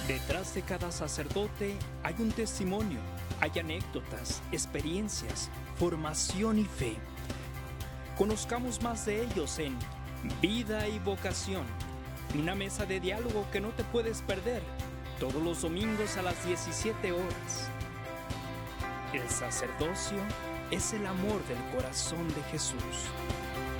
Detrás de cada sacerdote hay un testimonio, hay anécdotas, experiencias, formación y fe. Conozcamos más de ellos en Vida y Vocación, una mesa de diálogo que no te puedes perder, todos los domingos a las 17 horas. El sacerdocio es el amor del corazón de Jesús.